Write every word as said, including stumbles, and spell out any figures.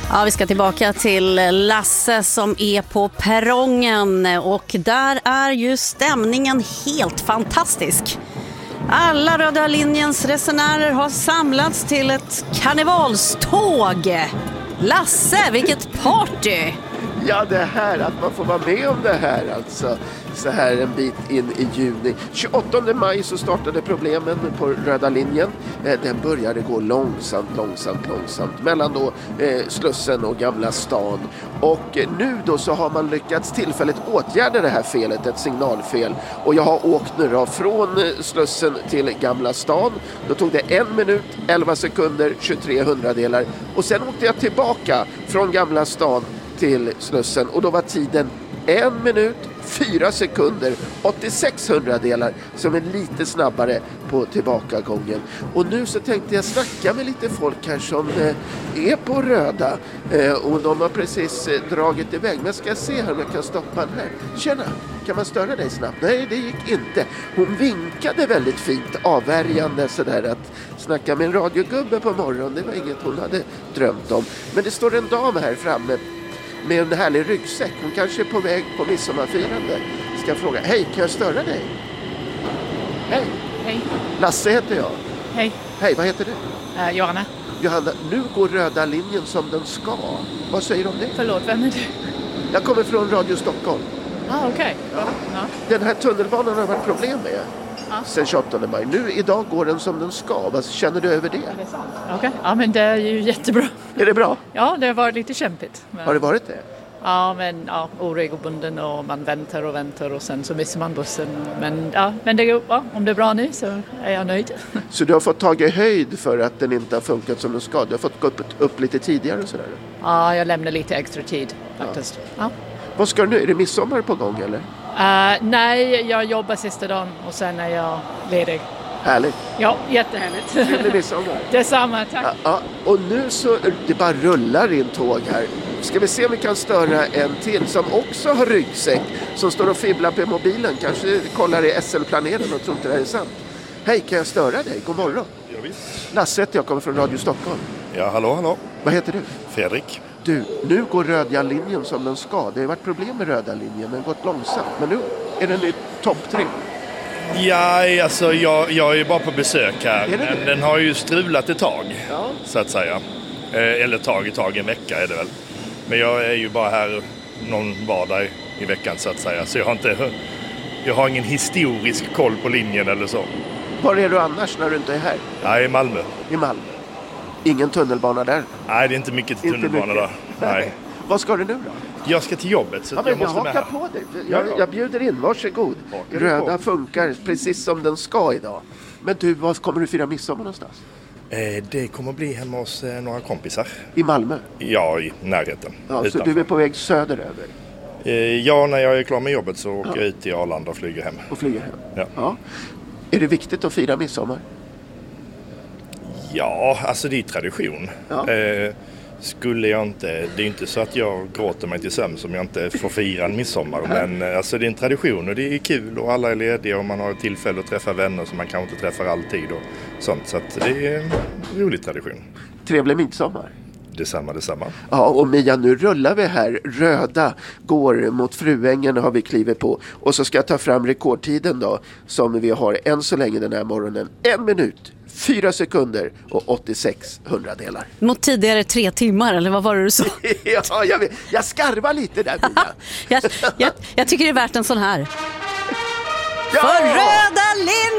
Ja, vi ska tillbaka till Lasse som är på perrongen och där är ju stämningen helt fantastisk. Alla Röda linjens resenärer har samlats till ett karnevalståg. Lasse, vilket party! Ja, det här, att man får vara med om det här alltså. Så här en bit in i juni. tjugoåttonde maj så startade problemen på Röda linjen. Eh, den började gå långsamt, långsamt, långsamt. Mellan då eh, Slussen och Gamla stan. Och eh, nu då så har man lyckats tillfälligt åtgärda det här felet, ett signalfel. Och jag har åkt nu då från eh, Slussen till Gamla stan. Då tog det en minut, elva sekunder, tjugotre hundradelar. Och sen åkte jag tillbaka från Gamla stan till Slussen och då var tiden en minut, fyra sekunder, åttiosex hundradelar, som är lite snabbare på tillbakagången. Och nu så tänkte jag snacka med lite folk här som eh, är på Röda eh, och de har precis eh, dragit iväg. Men ska jag se här om jag kan stoppa den här. Tjena, kan man störa dig snabbt? Nej, det gick inte. Hon vinkade väldigt fint, avvärjande sådär, att snacka med en radiogubbe på morgonen. Det var inget hon hade drömt om. Men det står en dam här framme med en härlig ryggsäck. Hon kanske är på väg på midsommarfirande. Ska jag fråga, hej, kan jag störa dig? Hej. Hej. Lasse heter jag. Hej. Hej, vad heter du? Uh, Johanna. Johanna, nu går Röda linjen som den ska. Vad säger du om det? Förlåt, vem är du? Jag kommer från Radio Stockholm. Ah, okej. Okay. Ja. Ja. Den här tunnelbanan har varit problem med. Ja. Sen tjugoåttonde maj. Nu idag går den som den ska. Vad känner du över det? Är det sant? Okej, okay. Ja, men det är ju jättebra. Är det bra? Ja, det har varit lite kämpigt. Men... Har det varit det? Ja, men ja, oregelbunden och man väntar och väntar och sen så missar man bussen. Men, ja, men det, ja, om det är bra nu så är jag nöjd. Så du har fått tag i höjd för att den inte har funkat som den ska? Du har fått gå upp, upp lite tidigare och sådär? Ja, jag lämnar lite extra tid faktiskt. Ja. Ja. Vad ska du nu? Är det midsommar på gång eller? Uh, nej, jag jobbar sista dagen och sen är jag ledig. Härligt. Ja, jättehärligt. Trevlig midsommar. Detsamma, tack. Ja, ja, och nu så det bara rullar in tåg här. Ska vi se om vi kan störa en till som också har ryggsäck, som står och fibblar på mobilen. Kanske kollar i S L-planeringen och tror inte det här är sant. Hej, kan jag störa dig? God morgon. Ja, visst. Lasse, jag kommer från Radio Stockholm. Ja, hallå, hallå. Vad heter du? Fredrik. Du, nu går Röda linjen som den ska. Det har varit problem med Röda linjen, den har gått långsamt. Men nu är den i topp tre. Ja, alltså jag, jag är ju bara på besök här. Men det? Den har ju strulat ett tag, ja. Så att säga. Eh, eller tag i tag, en vecka är det väl. Men jag är ju bara här någon vardag i veckan så att säga. Så jag har inte, jag har ingen historisk koll på linjen eller så. Var är du annars när du inte är här? Ja, i Malmö. I Malmö. Ingen tunnelbana där? Nej, det är inte mycket till tunnelbana där. Nej. Vad ska du nu då? Jag ska till jobbet så ja, jag, jag måste måste med med på dig. Jag, jag bjuder in, varsågod. Röda funkar precis som den ska idag. Men du, var kommer du fira midsommar någonstans? Eh, det kommer bli hemma hos eh, några kompisar. I Malmö? Ja, i närheten. Ja, så du är på väg söderöver? Eh, ja, när jag är klar med jobbet så åker ja. jag ut till Arlanda och flyger hem. Och flyger hem? Ja. ja. Är det viktigt att fira midsommar? Ja, alltså det är tradition. Ja. Eh, skulle jag inte, det är inte så att jag gråter mig till sömn som jag inte får fira en midsommar. Men eh, alltså det är en tradition och det är kul och alla är lediga och man har tillfälle att träffa vänner som man kanske inte träffar alltid och sånt. Så att det är en rolig tradition. Trevlig midsommar. Detsamma, detsamma. Ja, och Mia, nu rullar vi här. Röda går mot Fruängen har vi klivit på. Och så ska jag ta fram rekordtiden då, som vi har än så länge den här morgonen. En minut, fyra sekunder och åttiosex hundradelar. Mot tidigare tre timmar, eller vad var det du sa? ja, jag, vet, jag skarvar lite där, Mia. jag, jag, jag tycker det är värt en sån här. Ja! För Röda linjen!